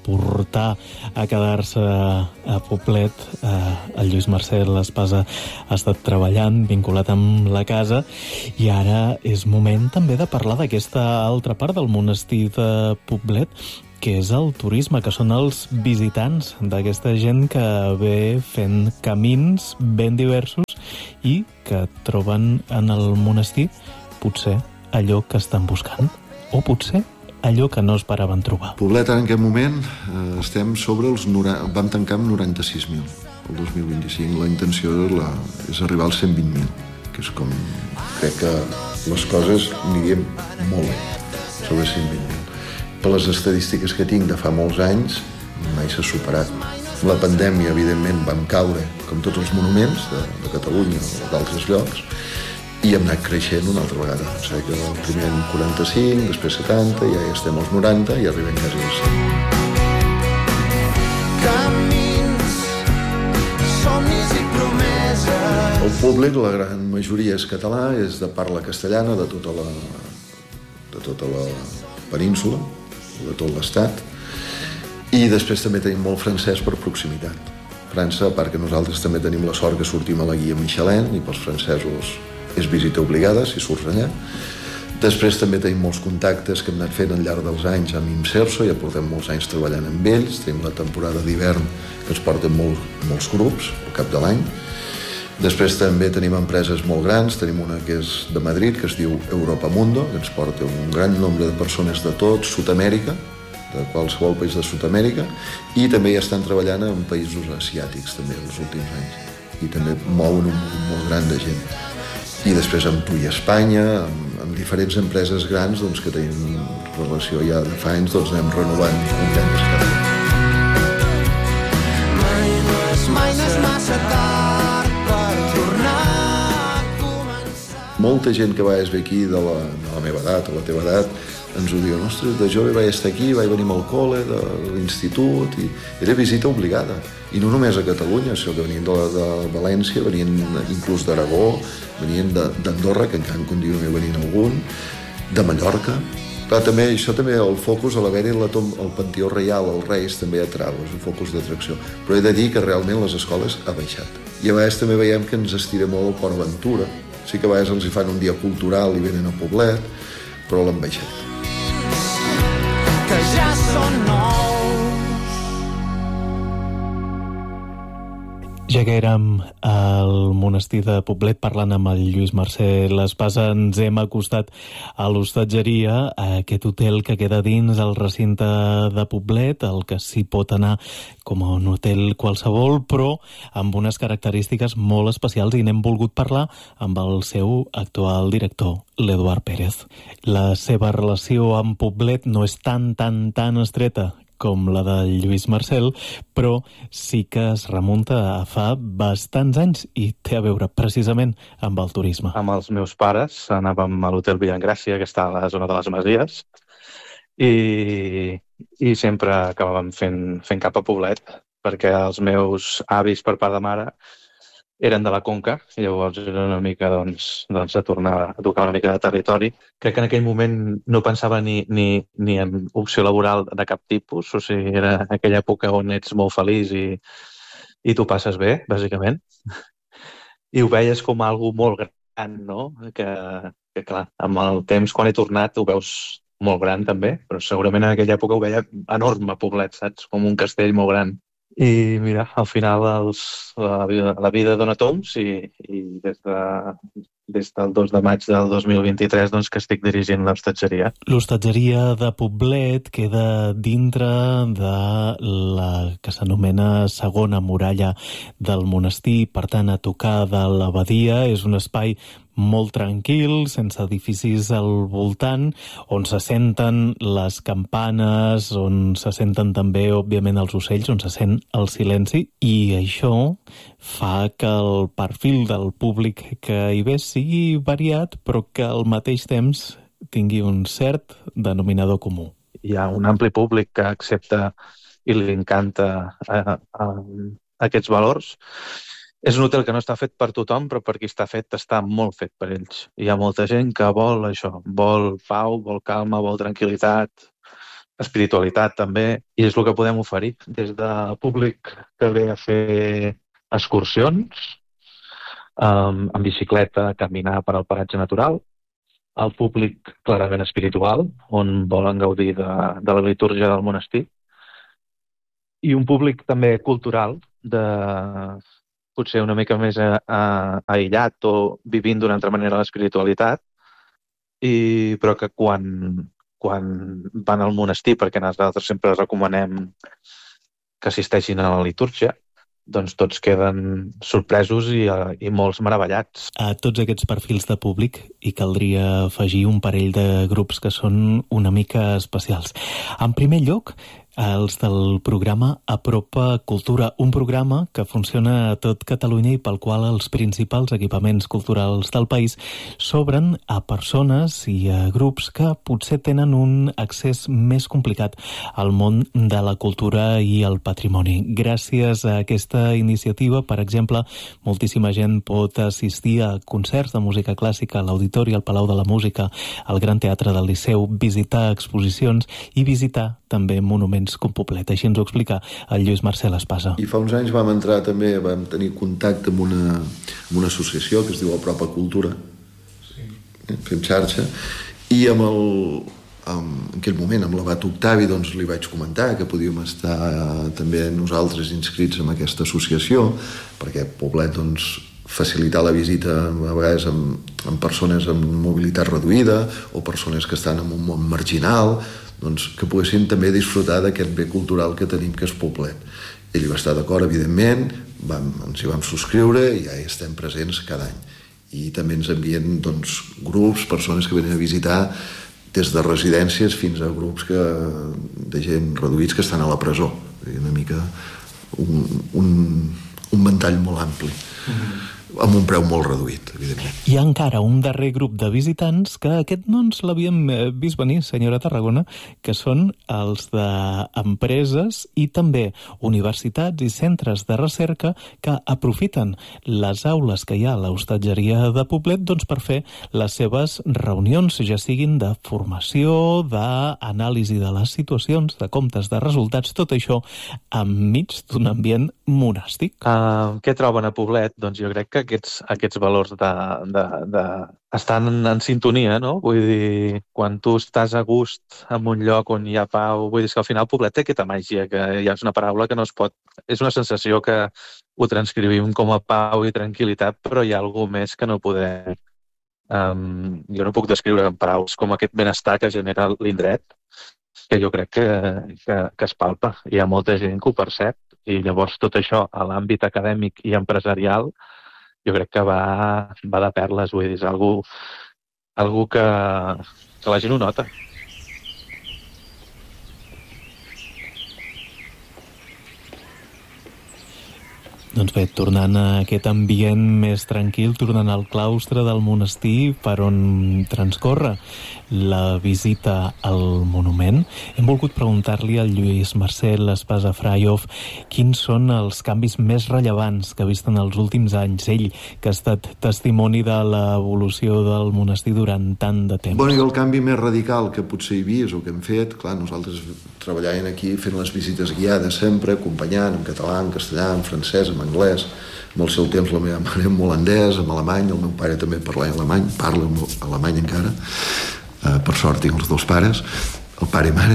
portar a quedar-se a Poblet. El Lluís Marcel Espasa ha estat treballant, vinculat amb la casa, i ara és moment també de parlar d'aquesta altra part del monestir de Poblet, que és el turisme, que són els visitants d'aquesta gent que ve fent camins ben diversos i que troben en el monestir potser allò que estan buscant, o potser allò que no esperaven trobar. Poblet, en aquest moment, estem sobre els... Vam tancar amb 96.000 el 2025. La intenció és arribar als 120.000, que és com... Crec que les coses anirien molt bé sobre 120.000. Per les estadístiques que tinc de fa molts anys, mai s'ha superat. La pandèmia, evidentment, vam caure, com tots els monuments de Catalunya o d'altres llocs, i hem anat creixent una altra vegada. O sigui que primer en 45, després 70, i ja estem als 90 i arribem quasi als 100. Camins, somnis i promeses. El públic, la gran majoria és català, és de parla castellana de tota la península, de tot l'estat, i després també tenim molt francès per proximitat. França, a part que nosaltres també tenim la sort que sortim a la guia Michelin, i pels francesos és visita obligada si surts allà. Després també tenim molts contactes que hem anat fent al llarg dels anys amb Imserso, ja portem molts anys treballant amb ells. Tenim la temporada d'hivern que ens porten molts grups al cap de l'any. Després també tenim empreses molt grans, tenim una que és de Madrid, que es diu Europa Mundo, que ens porta un gran nombre de persones de tot Sud-amèrica, de qualsevol país de Sud-amèrica, i també ja estan treballant en països asiàtics també els últims anys, i també mouen un munt molt gran de gent. I després amb Tu i Espanya, amb diferents empreses grans doncs, que tenim relació ja de fa anys, doncs anem renovant convenis cada any. Mai no és massa tard per tornar a començar. Molta gent que va ve aquí de la meva edat, o la teva edat, ens ho diuen: ostres, de jove vaig estar aquí, vaig venir al col·le, de l'institut, i era visita obligada. I no només a Catalunya, sinó que venien de València, venien inclús d'Aragó, venien d'Andorra, que encara en continua venint algun, de Mallorca. Clar, també, això també, el focus, a l'haver-hi el Panteó Reial, els Reis, també atrau, és un focus d'atracció. Però he de dir que realment les escoles ha baixat. I a vegades també veiem que ens estira molt el Port Aventura. Sí que a vegades els hi fan un dia cultural i venen a Poblet, però l'han baixat. Que ja són nous. Ja que érem al monestir de Poblet parlant amb el Lluís Marcel Espasa, ens hem acostat a l'hostatgeria, a aquest hotel que queda dins el recinte de Poblet, el que s'hi pot anar com a un hotel qualsevol, però amb unes característiques molt especials, i n'hem volgut parlar amb el seu actual director, l'Eduard Pérez. La seva relació amb Poblet no és tan estreta com la del Lluís Marcel, però sí que es remunta a fa bastants anys i té a veure precisament amb el turisme. Amb els meus pares anàvem a l'hotel Villagràcia, que està a la zona de les Masies, i sempre acabàvem fent cap a Poblet, perquè els meus avis per part de mare eren de la Conca, i llavors era una mica de tornar a tocar una mica de territori. Crec que en aquell moment no pensava ni en opció laboral de cap tipus, o sigui, era aquella època on ets molt feliç i t'ho passes bé, bàsicament. I ho veies com algo molt gran, no? Que clar, amb el temps, quan he tornat, ho veus molt gran també, però segurament en aquella època ho veia enorme, Poblet, saps? Com un castell molt gran. I mira, al final la vida dona tombs, i des del 2 de maig del 2023 doncs, que estic dirigint l'hostatgeria. L'hostatgeria de Poblet queda dintre de la que s'anomena segona muralla del monestir, per tant a tocar de l'abadia. És un espai molt tranquil, sense edificis al voltant, on se senten les campanes, on se senten també, òbviament, els ocells, on se sent el silenci, i això fa que el perfil del públic que hi ve sigui variat, però que al mateix temps tingui un cert denominador comú. Hi ha un ampli públic que accepta i li encanta aquests valors. És un hotel que no està fet per tothom, però per qui està fet, està molt fet per ells. Hi ha molta gent que vol això, vol pau, vol calma, vol tranquil·litat, espiritualitat també, i és el que podem oferir des de públic que ve a fer excursions amb bicicleta, caminar per al paratge natural, el públic clarament espiritual, on volen gaudir de la litúrgia del monestir, i un públic també cultural, potser una mica més aïllat o vivint d'una altra manera l'espiritualitat, però que quan van al monestir, perquè nosaltres sempre recomanem que assisteixin a la litúrgia, doncs tots queden sorpresos i molts meravellats. A tots aquests perfils de públic hi caldria afegir un parell de grups que són una mica especials. En primer lloc, els del programa Apropa Cultura, un programa que funciona a tot Catalunya i pel qual els principals equipaments culturals del país s'obren a persones i a grups que potser tenen un accés més complicat al món de la cultura i el patrimoni. Gràcies a aquesta iniciativa, per exemple, moltíssima gent pot assistir a concerts de música clàssica a l'Auditori, al Palau de la Música, al Gran Teatre del Liceu, visitar exposicions i visitar també monuments com Poblet. Així ens ho explica el Lluís Marcel Espasa. I fa uns anys vam tenir contacte amb una associació que es diu Apropa Cultura, fem xarxa, i en aquell moment, amb l'abat Octavi, doncs li vaig comentar que podíem estar també nosaltres inscrits en aquesta associació, perquè Poblet, doncs, facilitar la visita a vegades amb persones amb mobilitat reduïda o persones que estan en un món marginal, doncs que poguessin també disfrutar d'aquest bé cultural que tenim, que és Poblet. Ell hi va estar d'acord, evidentment, ens hi vam subscriure i ja hi estem presents cada any. I també ens envien grups, persones que venen a visitar des de residències fins a grups de gent reduïts que estan a la presó. Una mica un ventall molt ampli. Amb un preu molt reduït, evidentment. Hi ha encara un darrer grup de visitants que aquest no ens l'havíem vist venir, senyora Tarragona, que són els d'empreses i també universitats i centres de recerca que aprofiten les aules que hi ha a l'hostatgeria de Poblet per fer les seves reunions, ja siguin de formació, d'anàlisi de les situacions, de comptes de resultats, tot això enmig d'un ambient monàstic. Què troben a Poblet? Doncs jo crec que aquests valors estan en sintonia, no? Vull dir, quan tu estàs a gust en un lloc on hi ha pau, vull dir que al final Poblet té aquesta màgia, que ja és una paraula que no es pot... És una sensació que ho transcrivim com a pau i tranquil·litat, però hi ha alguna més que no podem... jo no puc descriure en paraules com aquest benestar que genera l'indret, que jo crec que es palpa. Hi ha molta gent que ho percep, i llavors tot això a l'àmbit acadèmic i empresarial jo crec que va de perles, vull dir, és algú que la gent ho nota. Doncs bé, tornant a aquest ambient més tranquil, tornant al claustre del monestir per on transcorre la visita al monument, hem volgut preguntar-li al Lluís Marcel Espasa Fraiov quins són els canvis més rellevants que ha vist en els últims anys, ell, que ha estat testimoni de l'evolució del monestir durant tant de temps. Bueno, i el canvi més radical que potser he vist o que hem fet, clar, nosaltres treballàvem aquí fent les visites guiades sempre, acompanyant en català, en castellà, en francès, en anglès. En el seu temps la meva mare en holandès, en alemany, el meu pare també parla alemany, parla alemany encara. Per sort tinc els dos pares, el pare i mare,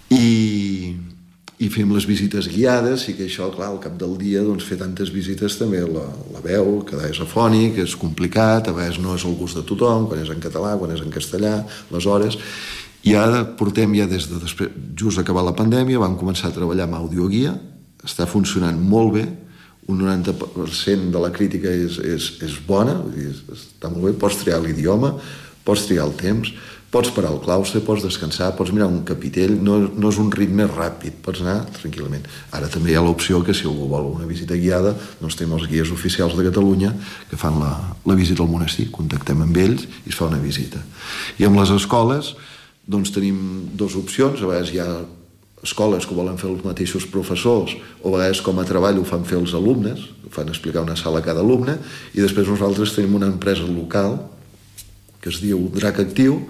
i fem les visites guiades, i que això, clar, al cap del dia, doncs, fer tantes visites també la veu, que és afònic, és complicat, a vegades no és el gust de tothom, quan és en català, quan és en castellà, les hores, i ara portem ja des de després, just acabar la pandèmia, vam començar a treballar amb audioguia, està funcionant molt bé, un 90% de la crítica és bona, està molt bé, pots triar l'idioma, pots triar el temps, pots parar el claustre, pots descansar, pots mirar un capitell, no és un ritme ràpid, pots anar tranquil·lament. Ara també hi ha l'opció que si algú vol una visita guiada, doncs tenim els guies oficials de Catalunya que fan la visita al monestir, contactem amb ells i es fa una visita. I amb les escoles, doncs tenim dues opcions, a vegades hi ha escoles que volen fer els mateixos professors o a vegades com a treball ho fan fer els alumnes, ho fan explicar una sala a cada alumne, i després nosaltres tenim una empresa local que es diu Drac Actiu,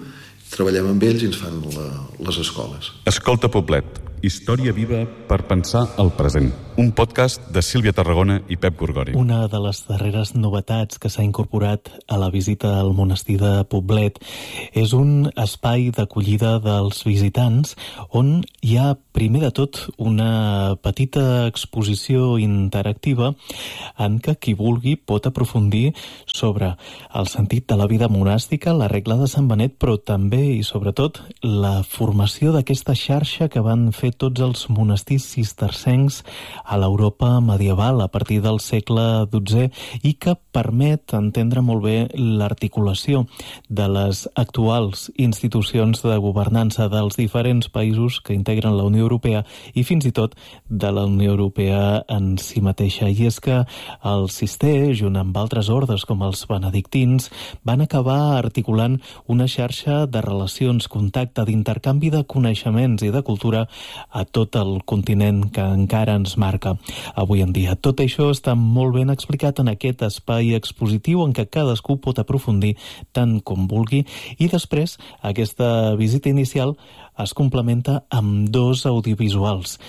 treballem amb ells i ens fan les escoles. Escolta Poblet, història viva per pensar el present. Un podcast de Sílvia Tarragona i Pep Gorgori. Una de les darreres novetats que s'ha incorporat a la visita al monestir de Poblet és un espai d'acollida dels visitants on hi ha, primer de tot, una petita exposició interactiva en què qui vulgui pot aprofundir sobre el sentit de la vida monàstica, la regla de Sant Benet, però també i sobretot la formació d'aquesta xarxa que van fer tots els monestirs cistercencs a l'Europa medieval a partir del segle XII i que permet entendre molt bé l'articulació de les actuals institucions de governança dels diferents països que integren la Unió Europea i fins i tot de la Unió Europea en si mateixa. I és que el Cister, junt amb altres ordes com els benedictins, van acabar articulant una xarxa de relacions, contacte, d'intercanvi de coneixements i de cultura a tot el continent que encara ens marca avui en dia. Tot això està molt ben explicat en aquest espai expositiu en què cadascú pot aprofundir tant com vulgui i després aquesta visita inicial es complementa amb dos audiovisuals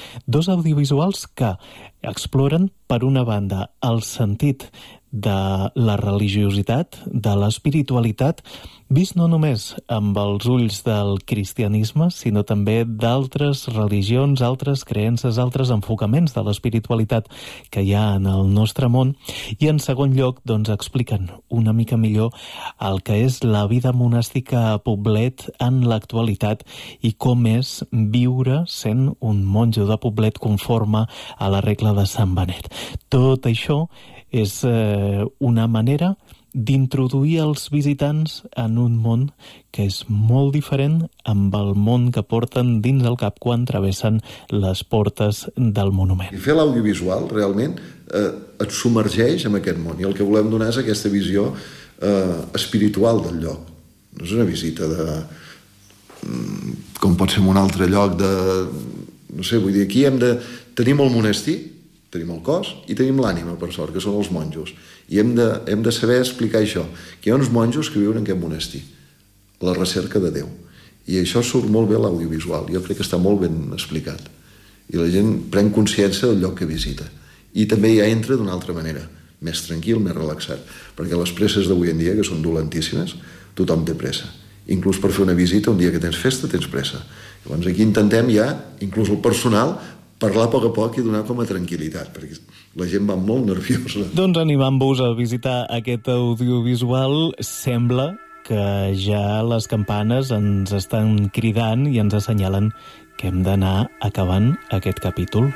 que exploren, per una banda, el sentit de la religiositat, de l'espiritualitat, vist no només amb els ulls del cristianisme, sinó també d'altres religions, altres creences, altres enfocaments de l'espiritualitat que hi ha en el nostre món. I en segon lloc, doncs, expliquen una mica millor el que és la vida monàstica a Poblet en l'actualitat i com és viure sent un monjo de Poblet conforme a la regla de Sant Benet. Tot això és una manera d'introduir els visitants en un món que és molt diferent amb el món que porten dins el cap quan travessen les portes del monument. I fer l'audiovisual realment et submergeix en aquest món i el que volem donar és aquesta visió espiritual del lloc. No és una visita com pot ser en un altre lloc no sé, vull dir, aquí tenim el monestir, tenim el cos i tenim l'ànima, per sort, que són els monjos. I hem de saber explicar això, que hi ha uns monjos que viuen en aquest monestir, la recerca de Déu. I això surt molt bé a l'audiovisual. Jo crec que està molt ben explicat. I la gent pren consciència del lloc que visita. I també ja entra d'una altra manera, més tranquil, més relaxat. Perquè les presses d'avui en dia, que són dolentíssimes, tothom té pressa. Inclús per fer una visita, un dia que tens festa, tens pressa. Llavors aquí intentem ja, inclús el personal, parlar a poc i donar com a tranquil·litat, perquè la gent va molt nerviosa. Doncs animant-vos a visitar aquest audiovisual, sembla que ja les campanes ens estan cridant i ens assenyalen que hem d'anar acabant aquest capítol.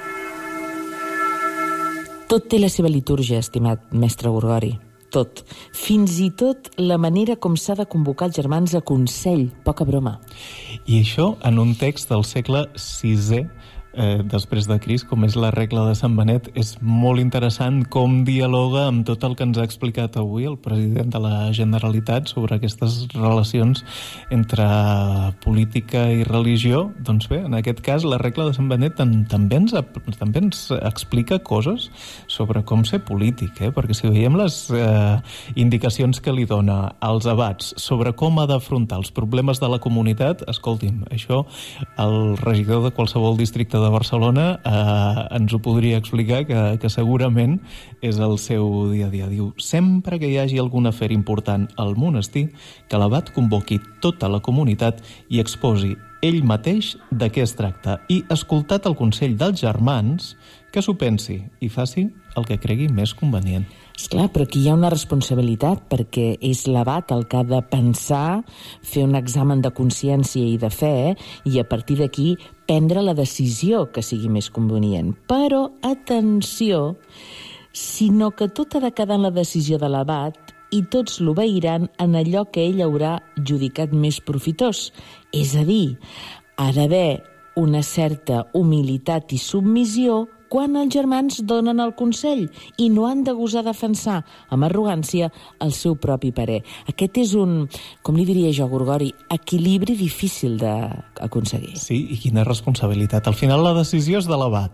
Tot té la seva litúrgia, estimat mestre Gorgori. Tot. Fins i tot la manera com s'ha de convocar els germans a consell. Poca broma. I això en un text del segle VI després de Crist, com és la regla de Sant Benet. És molt interessant com dialoga amb tot el que ens ha explicat avui el president de la Generalitat sobre aquestes relacions entre política i religió. Doncs bé, en aquest cas, la regla de Sant Benet també ens explica coses sobre com ser polític, perquè si veiem les indicacions que li dona als abats sobre com ha d'afrontar els problemes de la comunitat, escolti'm, això el regidor de qualsevol districte de Barcelona ens ho podria explicar, que segurament és el seu dia a dia. Diu, sempre que hi hagi algun afer important al monestir, que l'abat convoqui tota la comunitat i exposi ell mateix de què es tracta i, escoltat el consell dels germans, que s'ho pensi i faci el que cregui més convenient. Esclar, però aquí hi ha una responsabilitat, perquè és l'abat el que ha de pensar, fer un examen de consciència i de fe, i a partir d'aquí prendre la decisió que sigui més convenient. Però, atenció, sinó que tot ha de quedar en la decisió de l'abat i tots l'obeiran en allò que ell haurà judicat més profitós. És a dir, ha d'haver una certa humilitat i submissió quan els germans donen el consell i no han de gosar defensar amb arrogància el seu propi parer. Aquest és un, com li diria jo, Gorgori, equilibri difícil d'aconseguir. Sí, i quina responsabilitat. Al final la decisió és de l'abat.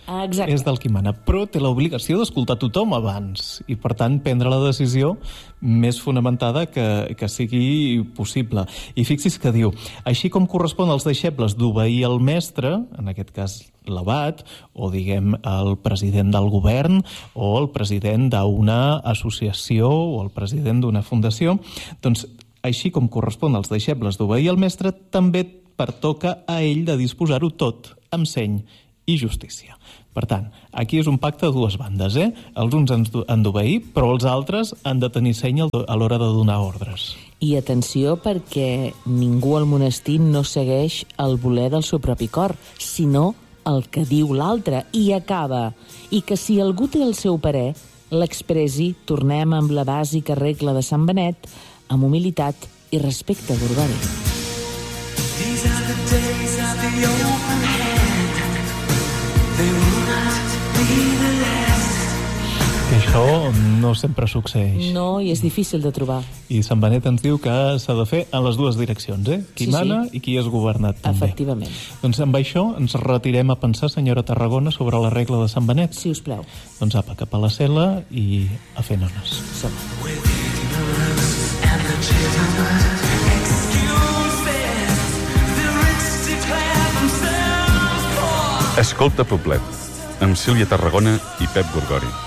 Exacte. És del qui mana, però té l'obligació d'escoltar tothom abans i, per tant, prendre la decisió més fonamentada que sigui possible. I fixi's que diu, així com correspon als deixebles d'obeir el mestre, en aquest cas l'abat, o diguem el president del govern, o el president d'una associació, o el president d'una fundació, doncs així com correspon als deixebles d'obeir el mestre, també pertoca a ell de disposar-ho tot, amb seny i justícia. Per tant, aquí és un pacte a dues bandes, Els uns han d'obeir, però els altres han de tenir seny a l'hora de donar ordres. I atenció, perquè ningú al monestir no segueix el voler del seu propi cor, sinó el que diu l'altre, i acaba. I que si algú té el seu parer, l'expressi, tornem amb la bàsica regla de Sant Benet, amb humilitat i respecte Gorgori. These are the days of the open hand. They will not be the last. I això no sempre succeeix. No, i és difícil de trobar. I Sant Benet ens diu que s'ha de fer en les dues direccions, Qui mana i qui és governat, també. Efectivament. Doncs amb això ens retirem a pensar, senyora Tarragona, sobre la regla de Sant Benet. Si us plau. Doncs apa, cap a la cel·la i a fer nones. Som. Escolta Poblet, amb Sílvia Tarragona i Pep Gorgori.